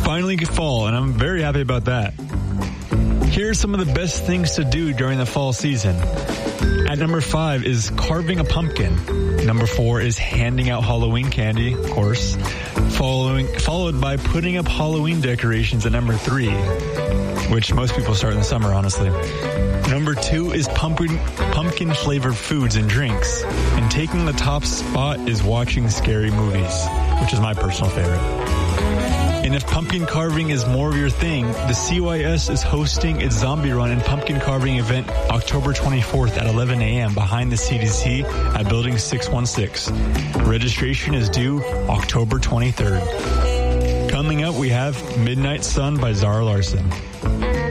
finally fall, and I'm very happy about that. Here are some of the best things to do during the fall season. At number 5 is carving a pumpkin. Number 4 is handing out Halloween candy, of course. Followed by putting up Halloween decorations at number 3, which most people start in the summer, honestly. Number 2 is pumpkin-flavored foods and drinks. And taking the top spot is watching scary movies, which is my personal favorite. And if pumpkin carving is more of your thing, the CYS is hosting its Zombie Run and Pumpkin Carving event October 24th at 11 a.m. behind the CDC at Building 616. Registration is due October 23rd. Coming up, we have Midnight Sun by Zara Larsson.